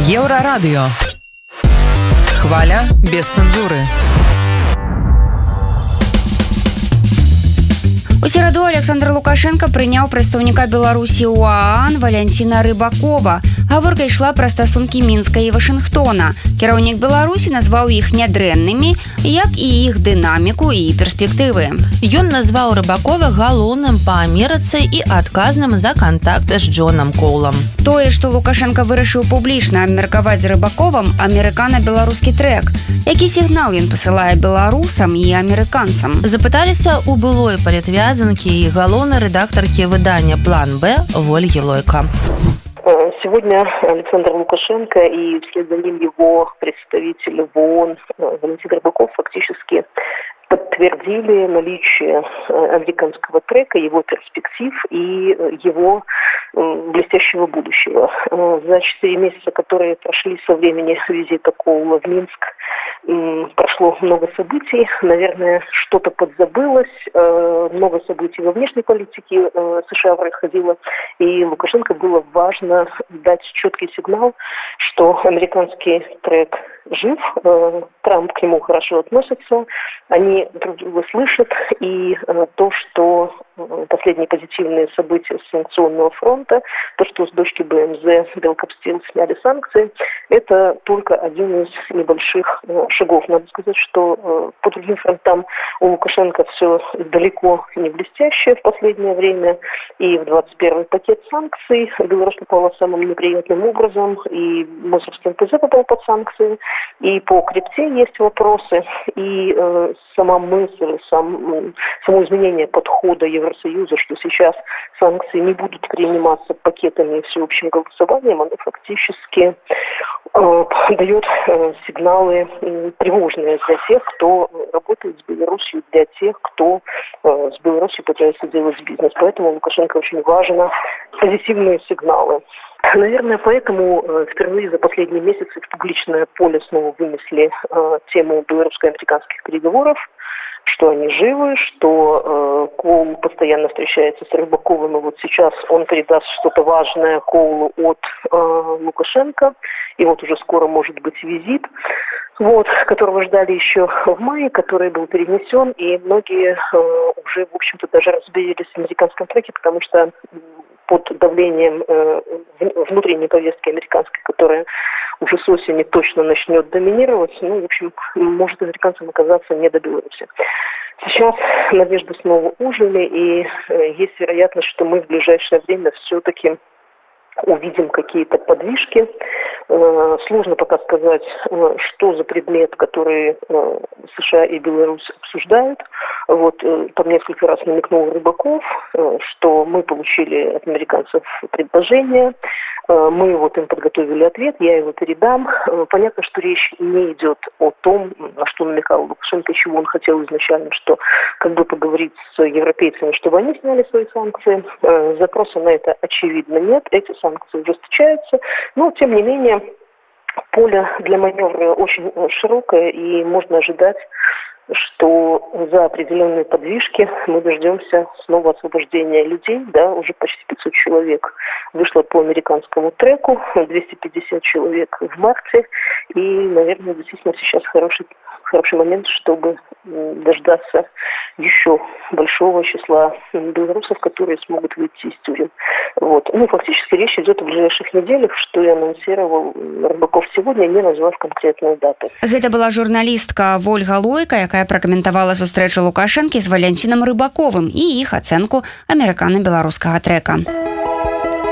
Еврорадио. Хваля без цензуры. У сераду Александр Лукашенко прыняў прадстаўніка Беларусі ў ААН Валянціна Рыбакова. Гаворка ішла пра стасункі Мінска і Вашынгтона. Кіраўнік Беларусі назваў іх нядрэннымі, як і іх дынаміку і перспектывы. Ён назваў Рыбакова галоўным па Амерыцы і адказным за кантакт з Джонам Коулам. Тое, што Лукашенко вырашыў публічна абмеркаваць з Рыбаковым амерыкана-беларускі трэк. Які сігнал ён пасылае беларусам і амерыканцам? Запыталіся ў былой палітвязанкі і галоўнай рэдактаркі выдання «План Б» Ольги Лойко. Сегодня Александр Лукашенко и вслед за ним его представитель в ООН Валентин Рыбаков фактически подтвердили наличие американского трека, его перспектив и его блестящего будущего. За 4 месяца, которые прошли со времени визита Коула в Минск, прошло много событий. Наверное, что-то подзабылось. Много событий во внешней политике США происходило. И Лукашенко было важно дать четкий сигнал, что американский трек жив, Трамп к нему хорошо относится, они друг друга слышат, и то, что последние позитивные события с санкционного фронта, то, что с дочки БМЗ Белкапстил сняли санкции, это только один из небольших шагов. Надо сказать, что по другим фронтам у Лукашенко все далеко не блестящее в последнее время, и в 21-й пакет санкций Беларусь попала самым неприятным образом, и мой собственный НПЗ попал под санкции, и по крипте есть вопросы, и сама мысль, само изменение подхода Евросоюза, что сейчас санкции не будут приниматься пакетами и всеобщим голосованием, оно фактически дает сигналы тревожные для тех, кто работает с Беларусью, для тех, кто с Беларусью пытается делать бизнес. Поэтому Лукашенко очень важно позитивные сигналы. Наверное, поэтому впервые за последние месяцы в публичное поле снова вынесли тему белорусско-американских переговоров, что они живы, что Коул постоянно встречается с Рыбаковым, и вот сейчас он передаст что-то важное Коулу от Лукашенко, и вот уже скоро может быть визит, которого ждали еще в мае, который был перенесен, и многие уже, в общем-то, даже разберились в американском треке, потому что под давлением внутренней повестки американской, которая уже с осени точно начнет доминировать, в общем, может американцам оказаться не до Беларуси. Сейчас надежды снова ужили, и есть вероятность, что мы в ближайшее время все-таки увидим какие-то подвижки. Сложно пока сказать, что за предмет, который США и Беларусь обсуждают. Там несколько раз намекнул Рыбаков, что мы получили от американцев предложение, мы им подготовили ответ, я его передам. Понятно, что речь не идет о том, на что намекал Лукашенко, чего он хотел изначально, что поговорить с европейцами, чтобы они сняли свои санкции. Запроса на это очевидно нет, эти санкции ужесточаются, но тем не менее поле для маневра очень широкое, и можно ожидать, что за определенные подвижки мы дождемся снова освобождения людей. Уже почти 500 человек вышло по американскому треку, 250 человек в марте, и, наверное, действительно сейчас хороший момент, чтобы дождаться еще большого числа белорусов, которые смогут выйти из тюрем. Фактически речь идет о ближайших неделях, что и анонсировал Рыбаков сегодня, не назвав конкретную дату. Гэта была журналістка Ольга Лойко, якая пракаментавала сустрэчу Лукашэнкі з Валянцінам Рыбаковым і іх ацэнку амерыкана-беларускага трэка.